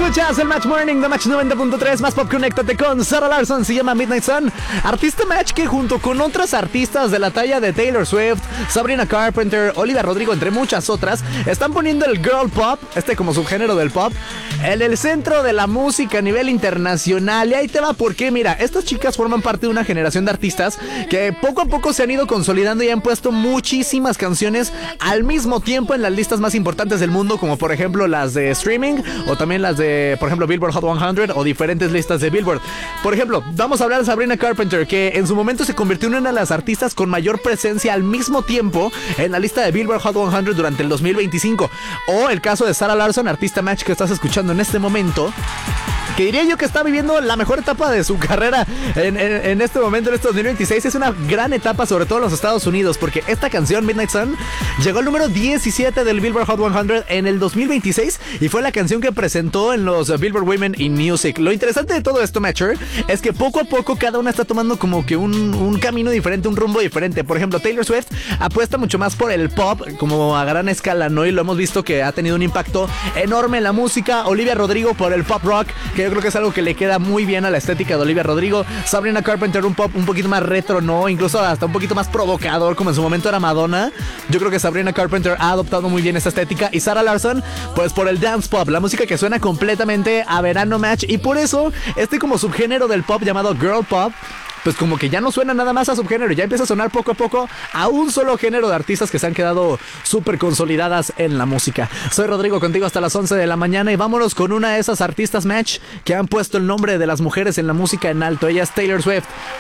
Escuchas el Match Morning de Match 90.3, más pop. Conéctate con Sarah Larsson, se llama Midnight Sun. Artista Match que junto con otras artistas de la talla de Taylor Swift, Sabrina Carpenter, Olivia Rodrigo, entre muchas otras, están poniendo el girl pop, como subgénero del pop, en el centro de la música a nivel internacional. Y ahí te va porque, mira, estas chicas forman parte de una generación de artistas que poco a poco se han ido consolidando y han puesto muchísimas canciones al mismo tiempo en las listas más importantes del mundo, como por ejemplo las de streaming o también las de, por ejemplo, Billboard Hot 100 o diferentes listas de Billboard. Por ejemplo, vamos a hablar de Sabrina Carpenter, que en su momento se convirtió en una de las artistas con mayor presencia al mismo tiempo en la lista de Billboard Hot 100 durante el 2025. O el caso de Sarah Larsson, artista Match que estás escuchando en este momento, que diría yo que está viviendo la mejor etapa de su carrera en este momento, en este 2026. Es una gran etapa, sobre todo en los Estados Unidos, porque esta canción, Midnight Sun, llegó al número 17 del Billboard Hot 100 en el 2026 y fue la canción que presentó en los Billboard Women in Music. Lo interesante de todo esto, Matcher, es que poco a poco cada una está tomando como que un camino diferente, un rumbo diferente. Por ejemplo, Taylor Swift apuesta mucho más por el pop, como a gran escala, ¿no? Y lo hemos visto que ha tenido un impacto enorme en la música. Olivia Rodrigo por el pop rock, que yo creo que es algo que le queda muy bien a la estética de Olivia Rodrigo. Sabrina Carpenter, un pop un poquito más retro, ¿no? Incluso hasta un poquito más provocador, como en su momento era Madonna. Yo creo que Sabrina Carpenter ha adoptado muy bien esta estética. Y Sarah Larsson, pues por el dance pop, la música que suena completamente a verano, Match. Y por eso, como subgénero del pop llamado girl pop, pues como que ya no suena nada más a subgénero, ya empieza a sonar poco a poco a un solo género de artistas que se han quedado súper consolidadas en la música. Soy Rodrigo, contigo hasta las 11 de la mañana y vámonos con una de esas artistas, Match, que han puesto el nombre de las mujeres en la música en alto. Ella es Taylor Swift.